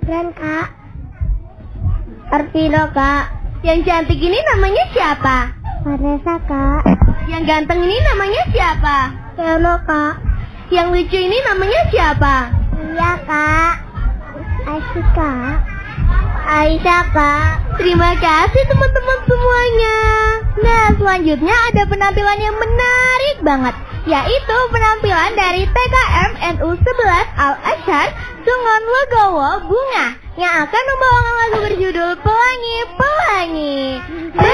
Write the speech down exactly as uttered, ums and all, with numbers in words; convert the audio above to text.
Keren, Kak. Arvino, Kak. Yang cantik ini namanya siapa? Vanessa, Kak. Yang ganteng ini namanya siapa? Telmo, Kak. Yang lucu ini namanya siapa? Iya, Kak. Asik, Kak. Aisyah, Kak. Terima kasih teman-teman semuanya. Nah, selanjutnya ada penampilan yang menarik banget, yaitu penampilan dari T K M N U sebelas Al-Azhar Sungon Legowo Bunga yang akan membawakan lagu berjudul Pelangi Pelangi.